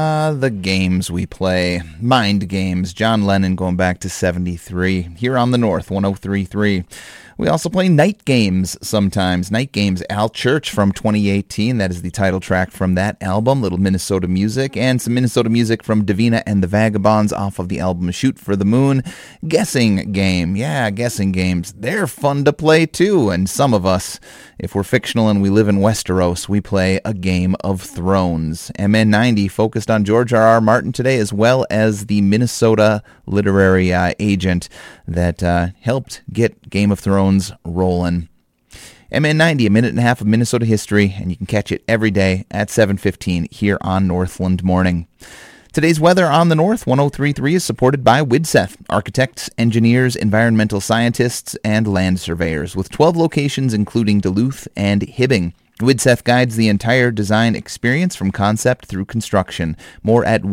The games we play. Mind games. John Lennon going back to 73. Here on the North, 103.3. We also play night games sometimes. Night games, Al Church from 2018. That is the title track from that album. Little Minnesota music. And some Minnesota music from Davina and the Vagabonds off of the album Shoot for the Moon. Guessing game. Yeah, guessing games. They're fun to play too. And some of us, if we're fictional and we live in Westeros, we play a Game of Thrones. MN90 focused on George R.R. Martin today, as well as the Minnesota literary agent that helped get Game of Thrones rolling. MN90, a minute and a half of Minnesota history, and you can catch it every day at 7:15 here on Northland Morning. Today's weather on the North, 103.3, is supported by Widseth, architects, engineers, environmental scientists, and land surveyors, with 12 locations including Duluth and Hibbing. Widseth guides the entire design experience from concept through construction. More at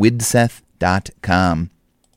widseth.com.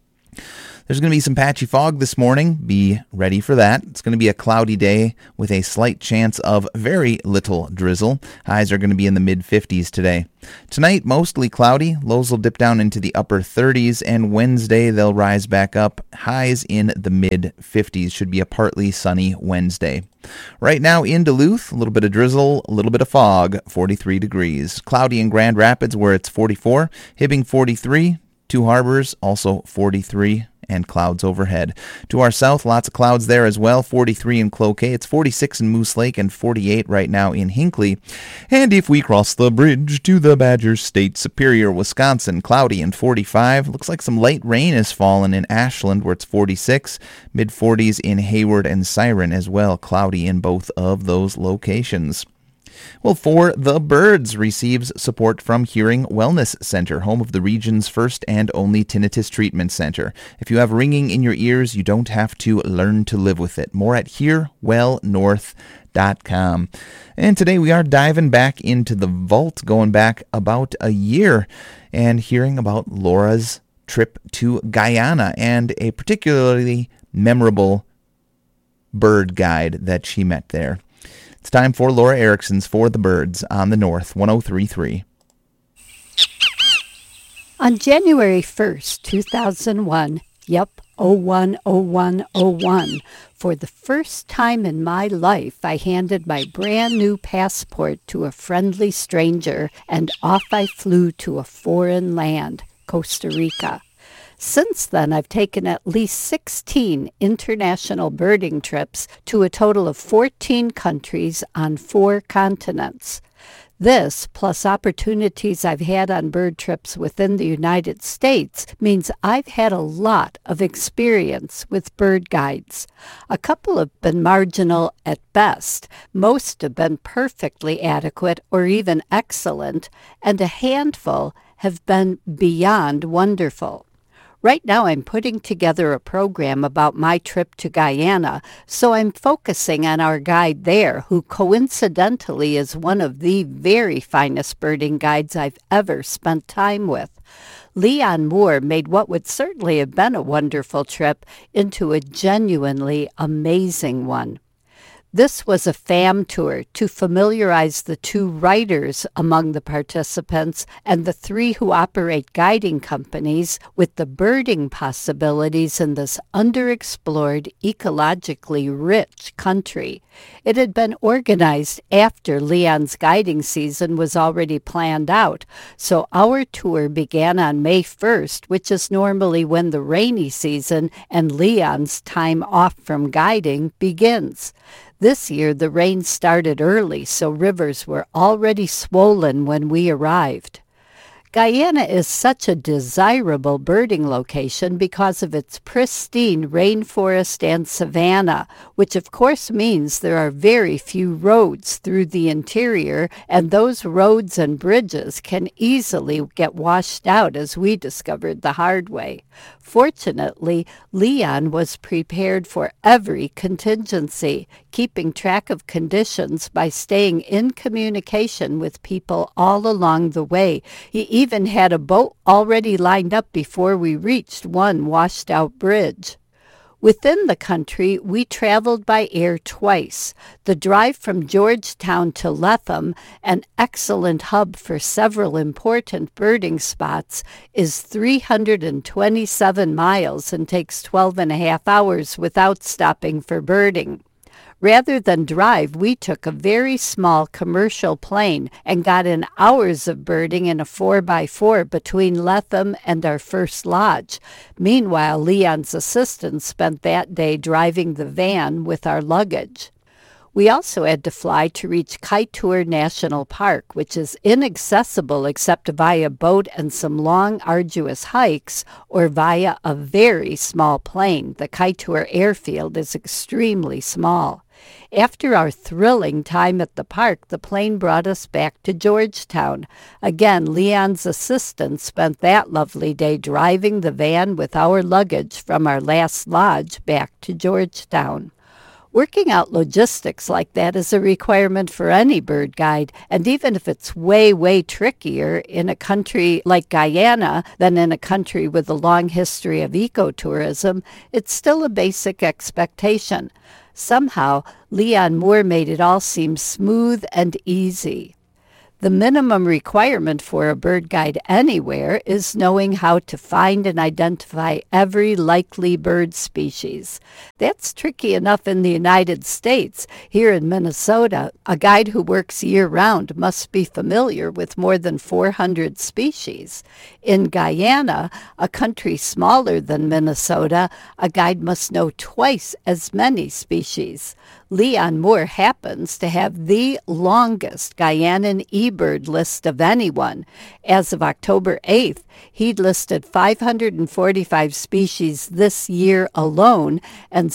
There's going to be some patchy fog this morning. Be ready for that. It's going to be a cloudy day with a slight chance of very little drizzle. Highs are going to be in the mid-50s today. Tonight, mostly cloudy. Lows will dip down into the upper 30s, and Wednesday they'll rise back up. Highs in the mid-50s. Should be a partly sunny Wednesday. Right now in Duluth, a little bit of drizzle, a little bit of fog, 43 degrees. Cloudy in Grand Rapids where it's 44. Hibbing 43. Two Harbors also 43. And clouds overhead. To our south, lots of clouds there as well. 43 in Cloquet. It's 46 in Moose Lake and 48 right now in Hinckley. And if we cross the bridge to the Badger State, Superior, Wisconsin, cloudy and 45. Looks like some light rain has fallen in Ashland where it's 46. Mid-40s in Hayward and Siren as well. Cloudy in both of those locations. Well, For the Birds receives support from Hearing Wellness Center, home of the region's first and only tinnitus treatment center. If you have ringing in your ears, you don't have to learn to live with it. More at HearWellNorth.com. And today we are diving back into the vault, going back about a year and hearing about Laura's trip to Guyana and a particularly memorable bird guide that she met there. It's time for Laura Erickson's For the Birds on the North, 103.3. On January 1st, 2001, yep, 010101, for the first time in my life, I handed my brand new passport to a friendly stranger, and off I flew to a foreign land, Costa Rica. Since then, I've taken at least 16 international birding trips to a total of 14 countries on 4 continents. This, plus opportunities I've had on bird trips within the United States, means I've had a lot of experience with bird guides. A couple have been marginal at best, most have been perfectly adequate or even excellent, and a handful have been beyond wonderful. Right now I'm putting together a program about my trip to Guyana, so I'm focusing on our guide there, who coincidentally is one of the very finest birding guides I've ever spent time with. Leon Moore made what would certainly have been a wonderful trip into a genuinely amazing one. This was a FAM tour to familiarize the 2 writers among the participants and the 3 who operate guiding companies with the birding possibilities in this underexplored, ecologically rich country. It had been organized after Leon's guiding season was already planned out, so our tour began on May 1st, which is normally when the rainy season and Leon's time off from guiding begins. This year, the rain started early, so rivers were already swollen when we arrived. Guyana is such a desirable birding location because of its pristine rainforest and savanna, which of course means there are very few roads through the interior, and those roads and bridges can easily get washed out, as we discovered the hard way. Fortunately, Leon was prepared for every contingency, keeping track of conditions by staying in communication with people all along the way. He even had a boat already lined up before we reached one washed-out bridge. Within the country, we traveled by air twice. The drive from Georgetown to Lethem, an excellent hub for several important birding spots, is 327 miles and takes 12 and a half hours without stopping for birding. Rather than drive, we took a very small commercial plane and got in hours of birding in a 4x4 between Lethem and our first lodge. Meanwhile, Leon's assistant spent that day driving the van with our luggage. We also had to fly to reach Kaieteur National Park, which is inaccessible except via boat and some long, arduous hikes, or via a very small plane. The Kaieteur airfield is extremely small. After our thrilling time at the park, the plane brought us back to Georgetown. Again, Leon's assistant spent that lovely day driving the van with our luggage from our last lodge back to Georgetown. Working out logistics like that is a requirement for any bird guide, and even if it's way, way trickier in a country like Guyana than in a country with a long history of ecotourism, it's still a basic expectation. Somehow, Leon Moore made it all seem smooth and easy. The minimum requirement for a bird guide anywhere is knowing how to find and identify every likely bird species. That's tricky enough in the United States. Here in Minnesota, a guide who works year-round must be familiar with more than 400 species. In Guyana, a country smaller than Minnesota, a guide must know twice as many species. Leon Moore happens to have the longest Guyanan eBird list of anyone. As of October 8th, he'd listed 545 species this year alone and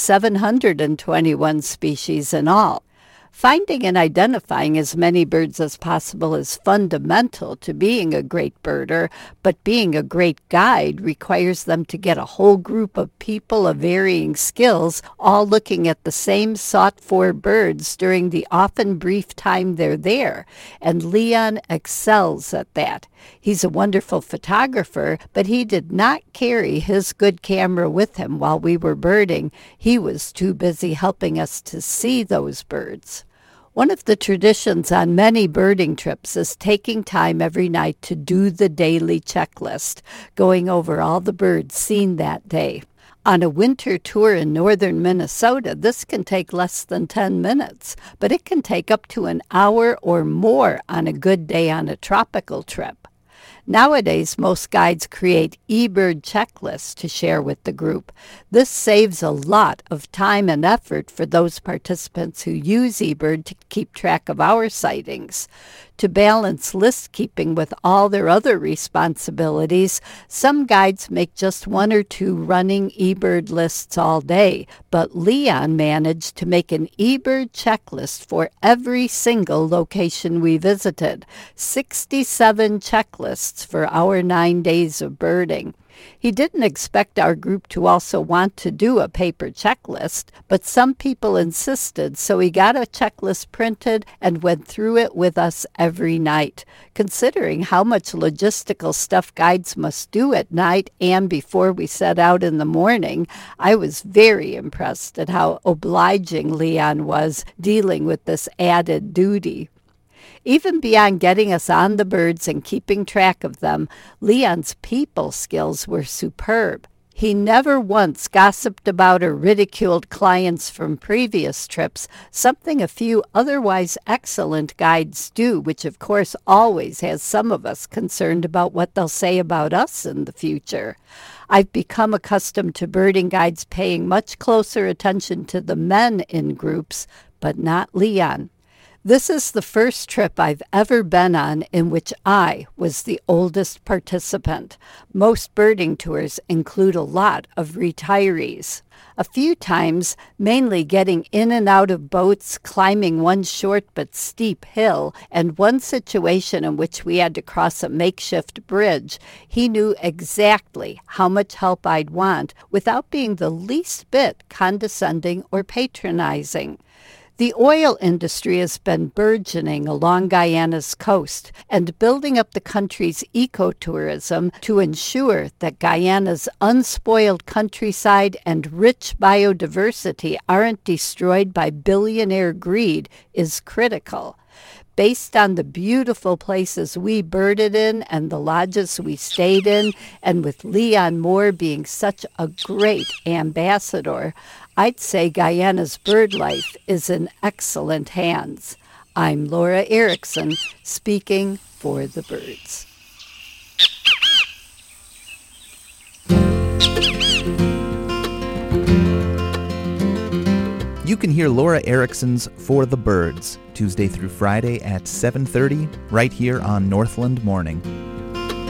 721 species in all. Finding and identifying as many birds as possible is fundamental to being a great birder, but being a great guide requires them to get a whole group of people of varying skills, all looking at the same sought-for birds during the often brief time they're there, and Leon excels at that. He's a wonderful photographer, but he did not carry his good camera with him while we were birding. He was too busy helping us to see those birds. One of the traditions on many birding trips is taking time every night to do the daily checklist, going over all the birds seen that day. On a winter tour in northern Minnesota, this can take less than 10 minutes, but it can take up to an hour or more on a good day on a tropical trip. Nowadays, most guides create eBird checklists to share with the group. This saves a lot of time and effort for those participants who use eBird to keep track of our sightings. To balance list keeping with all their other responsibilities, some guides make just one or two running eBird lists all day, but Leon managed to make an eBird checklist for every single location we visited. 67 checklists for our 9 days of birding. He didn't expect our group to also want to do a paper checklist, but some people insisted, so he got a checklist printed and went through it with us every night. Considering how much logistical stuff guides must do at night and before we set out in the morning, I was very impressed at how obliging Leon was dealing with this added duty. Even beyond getting us on the birds and keeping track of them, Leon's people skills were superb. He never once gossiped about or ridiculed clients from previous trips, something a few otherwise excellent guides do, which of course always has some of us concerned about what they'll say about us in the future. I've become accustomed to birding guides paying much closer attention to the men in groups, but not Leon. This is the first trip I've ever been on in which I was the oldest participant. Most birding tours include a lot of retirees. A few times, mainly getting in and out of boats, climbing one short but steep hill, and one situation in which we had to cross a makeshift bridge, he knew exactly how much help I'd want without being the least bit condescending or patronizing. The oil industry has been burgeoning along Guyana's coast and building up the country's ecotourism to ensure that Guyana's unspoiled countryside and rich biodiversity aren't destroyed by billionaire greed is critical. Based on the beautiful places we birded in and the lodges we stayed in, and with Leon Moore being such a great ambassador, I'd say Guyana's bird life is in excellent hands. I'm Laura Erickson, speaking for the birds. You can hear Laura Erickson's For the Birds, Tuesday through Friday at 7:30, right here on Northland Morning.